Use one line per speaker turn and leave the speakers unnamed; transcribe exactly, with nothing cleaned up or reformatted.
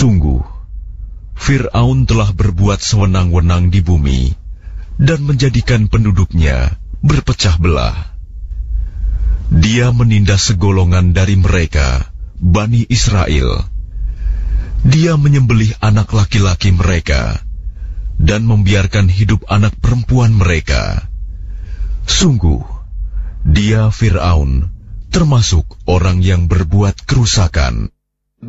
Sungguh, Fir'aun telah berbuat sewenang-wenang di bumi dan menjadikan penduduknya berpecah belah. Dia menindas segolongan dari mereka, Bani Israel. Dia menyembelih anak laki-laki mereka dan membiarkan hidup anak perempuan mereka. Sungguh, dia Fir'aun termasuk orang yang berbuat kerusakan.